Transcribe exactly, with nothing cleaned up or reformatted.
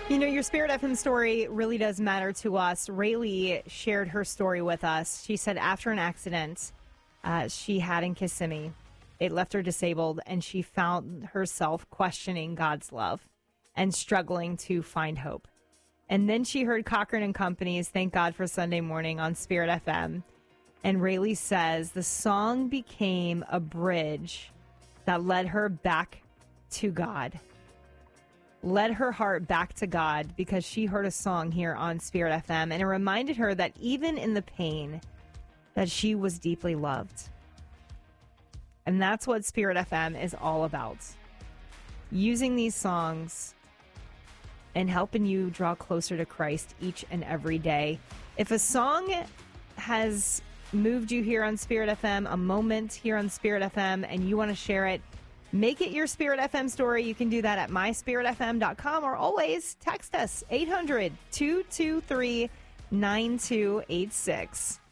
You know, your Spirit F M story really does matter to us. Rayleigh shared her story with us. She said after an accident uh, she had in Kissimmee, it left her disabled, and she found herself questioning God's love and struggling to find hope. And then she heard Cochran and Company's Thank God for Sunday Morning on Spirit F M. And Rayleigh says the song became a bridge that led her back to God. Led her heart back to God because she heard a song here on Spirit F M, and it reminded her that even in the pain, that she was deeply loved. And that's what Spirit F M is all about. Using these songs and helping you draw closer to Christ each and every day. If a song has moved you here on Spirit F M, a moment here on Spirit F M, and you want to share it, make it your Spirit F M story. You can do that at my spirit f m dot com, or always text us eight hundred, two two three, nine two eight six.